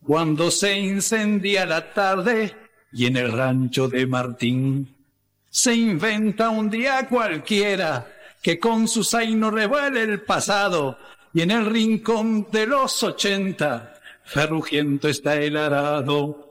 Cuando se incendia la tarde y en el rancho de Martín se inventa un día cualquiera que con su zaino revuele el pasado y en el rincón de los 80 ferrugiento está el arado.